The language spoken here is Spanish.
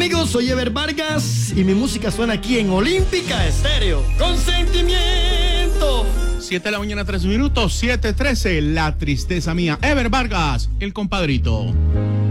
amigos, soy Ever Vargas y mi música suena aquí en Olímpica Estéreo. ¡Con sentimiento! 7 de la mañana, 3 minutos, 7:13, la tristeza mía. Ever Vargas, el compadrito.